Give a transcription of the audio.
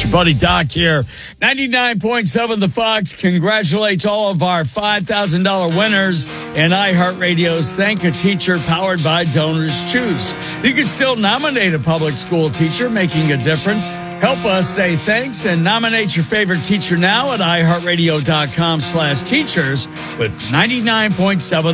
your buddy Doc here. 99.7 The Fox congratulates all of our $5,000 winners and iHeartRadio's Thank a Teacher powered by Donors Choose. You can still nominate a public school teacher making a difference. Help us say thanks and nominate your favorite teacher now at iHeartRadio.com/teachers with 99.7